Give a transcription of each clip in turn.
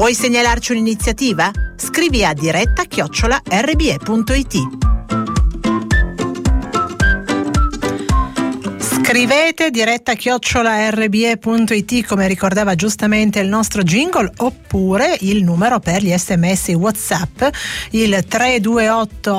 Vuoi segnalarci un'iniziativa? Scrivi a diretta@rbe.it. Scrivete diretta@rbe.it, come ricordava giustamente il nostro jingle, oppure il numero per gli SMS WhatsApp, il 328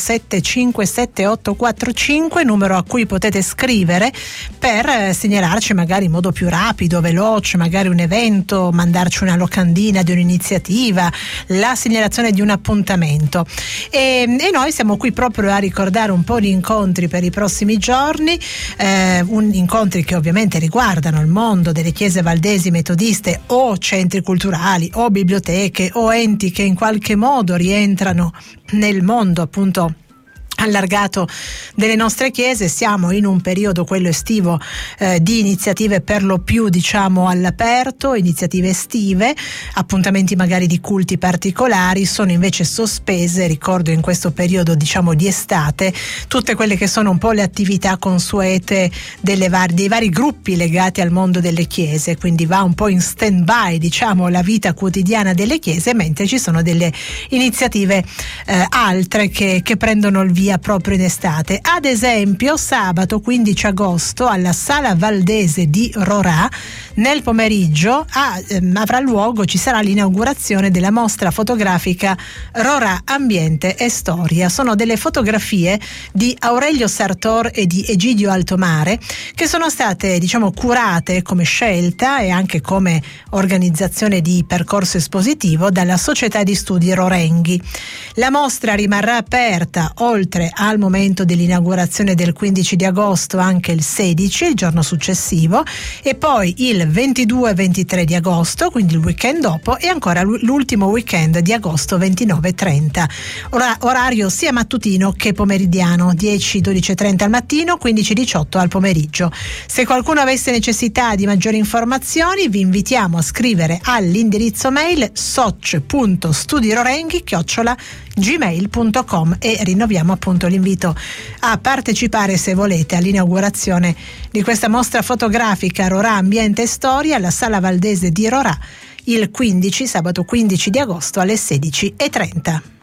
8757 845, numero a cui potete scrivere per segnalarci magari in modo più rapido, veloce, magari un evento, mandarci una locandina di un'iniziativa, la segnalazione di un appuntamento. E noi siamo qui proprio a ricordare un po' gli incontri per i prossimi giorni, incontri che ovviamente riguardano il mondo delle chiese valdesi metodiste, o centri culturali o biblioteche o enti che in qualche modo rientrano nel mondo appunto allargato delle nostre chiese. Siamo in un periodo, quello estivo, di iniziative per lo più all'aperto, iniziative estive, appuntamenti magari di culti particolari. Sono invece sospese, ricordo in questo periodo di estate, tutte quelle che sono un po' le attività consuete dei vari gruppi legati al mondo delle chiese, quindi va un po' in stand by la vita quotidiana delle chiese, mentre ci sono delle iniziative altre che prendono il via proprio in estate. Ad esempio sabato 15 agosto alla Sala Valdese di Rorà nel pomeriggio ci sarà l'inaugurazione della mostra fotografica Rorà Ambiente e Storia. Sono delle fotografie di Aurelio Sartor e di Egidio Altomare che sono state curate come scelta e anche come organizzazione di percorso espositivo dalla Società di Studi Rorenghi. La mostra rimarrà aperta oltre al momento dell'inaugurazione del 15 di agosto anche il 16, il giorno successivo, e poi il 22 e 23 di agosto, quindi il weekend dopo, e ancora l'ultimo weekend di agosto 29 e 30. Orario sia mattutino che pomeridiano, 10-12:30 al mattino, 15-18 al pomeriggio. Se qualcuno avesse necessità di maggiori informazioni, vi invitiamo a scrivere all'indirizzo mail soc.studirorenghi@gmail.com e rinnoviamo appunto l'invito a partecipare, se volete, all'inaugurazione di questa mostra fotografica Rorà Ambiente e Storia alla Sala Valdese di Rorà il sabato 15 di agosto alle 16:30.